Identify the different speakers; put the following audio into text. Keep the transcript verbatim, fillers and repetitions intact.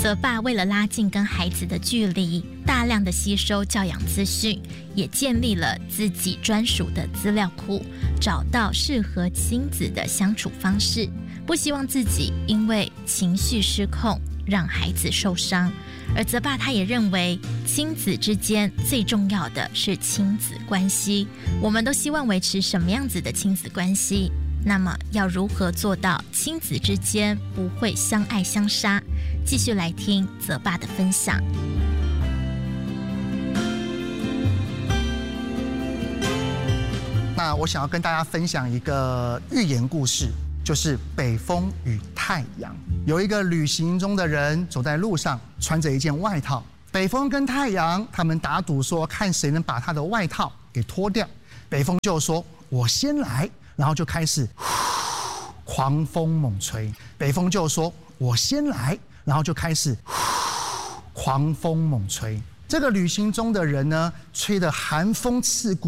Speaker 1: 泽爸为了拉近跟孩子的距离，大量的吸收教养资讯，也建立了自己专属的资料库，找到适合亲子的相处方式，不希望自己因为情绪失控让孩子受伤。而泽爸他也认为，亲子之间最重要的是亲子关系。我们都希望维持什么样子的亲子关系？那么要如何做到亲子之间不会相爱相杀？继续来听泽爸的分享。
Speaker 2: 那我想要跟大家分享一个寓言故事，就是北风与太阳。有一个旅行中的人走在路上，穿着一件外套。北风跟太阳他们打赌说，看谁能把他的外套给脱掉。北风就说：“我先来。”然后就开始呼狂风猛吹。北风就说：“我先来。”然后就开始呼狂风猛吹。这个旅行中的人呢，吹得寒风刺骨。